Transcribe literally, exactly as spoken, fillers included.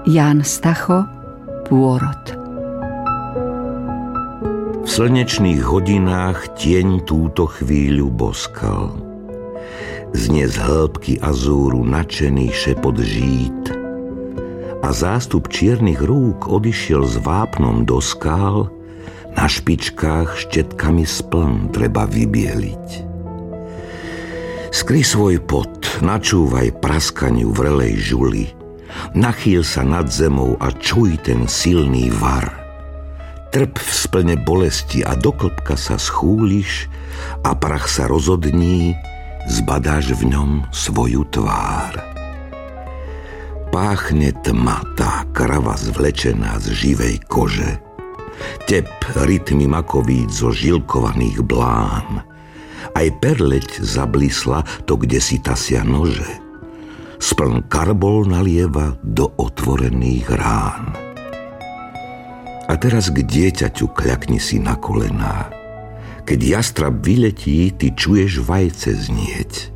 Ján Stacho, Pôrod. V slnečných hodinách tieň túto chvíľu boskal. Znie z hĺbky azúru nadšený šepot žít a zástup čiernych rúk odišiel s vápnom do skál, na špičkách štetkami spln treba vybieliť. Skry svoj pot, načúvaj praskaniu vrelej žuly, nachýl sa nad zemou a čuj ten silný var. Trp v splne bolesti a do klbka sa schúliš a prach sa rozodní, zbadáš v ňom svoju tvár. Páchne tma, tá krava zvlečená z živej kože, tep rytmy makovíc zo žilkovaných blán. Aj perleť zablisla to, kde si tasia nože. Spln karbol nalieva do otvorených rán. A teraz k dieťaťu kľakni si na kolená. Keď jastrab vyletí, ty čuješ vajce znieť.